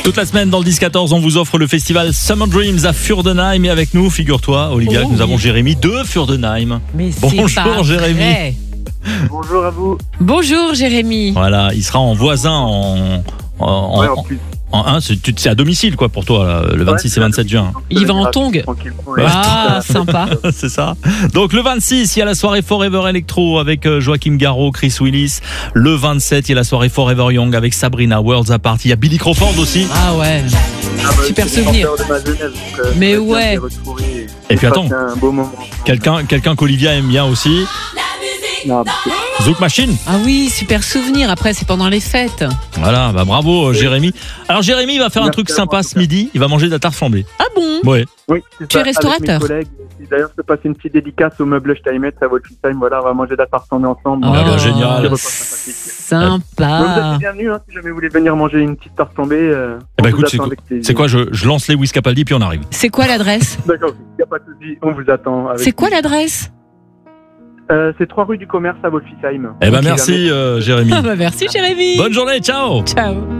Toute la semaine dans le 10-14, on vous offre le festival Summer Dreams à Furdenheim. Et avec nous, figure-toi, Olivia, que nous avons Jérémy de Furdenheim. Mais Bonjour, c'est pas Jérémy. vrai. Bonjour à vous. Bonjour Jérémy. Voilà, il sera en voisin Ouais, en plus. c'est à domicile quoi pour toi là, le 26 et 27 juin. Il va en tongs. Tranquillement, Ah, sympa. C'est ça. Donc le 26, il y a la soirée Forever Electro avec Joachim Garraud, Chris Willis. Le 27, il y a la soirée Forever Young avec Sabrina, Worlds Apart. Il y a Billy Crawford aussi. Ah ouais. Super c'est souvenir. les chanteurs de ma jeunesse, donc, Mais ça va bien ouais. les retrouver Et puis attends, passer un beau moment. quelqu'un qu'Olivia aime bien aussi. Non, Zouk Machine. Ah oui, super souvenir. Après, c'est pendant les fêtes. Voilà, bah bravo Jérémy. Alors Jérémy va faire un Merci truc à vous, sympa en tout ce cas. midi. Il va manger de la tarte flambée. Ah bon? Ouais. oui, c'est Tu es ça, restaurateur? avec mes collègues. Et d'ailleurs, je peux passer une petite dédicace au meuble Steinmetz à votre time. Voilà, on va manger de la tarte flambée ensemble. Ah bah, Oh, génial. Petit repas sympathique. Vous Sympa. êtes bienvenus, hein, si jamais vous voulez venir manger une petite tarte flambée. Eh ben on vous écoute, attend avec plaisir. c'est quoi, je lance Lewis Capaldi puis on arrive. C'est quoi l'adresse? D'accord, il n'y a pas de souci, on vous attend. avec C'est quoi plaisir. l'adresse? C'est 3 rue du Commerce à Wolfisheim. Eh ben Ok. merci Jérémy. Ah bah merci Jérémy. Bonne journée, ciao. Ciao.